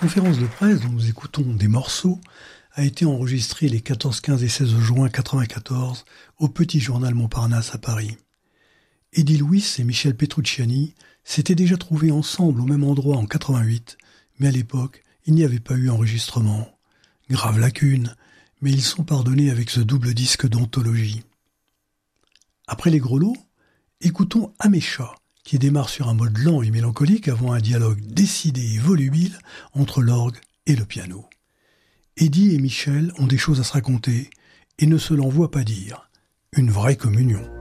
conférence de presse dont nous écoutons des morceaux a été enregistrée les 14, 15 et 16 juin 1994 au Petit Journal Montparnasse à Paris. Eddie Louis et Michel Petrucciani s'étaient déjà trouvés ensemble au même endroit en 88, mais à l'époque, il n'y avait pas eu enregistrement. Grave lacune, mais ils sont pardonnés avec ce double disque d'anthologie. Après les grelots, écoutons Amécha, qui démarre sur un mode lent et mélancolique avant un dialogue décidé et volubile entre l'orgue et le piano. Eddie et Michel ont des choses à se raconter et ne se l'envoient pas dire. Une vraie communion.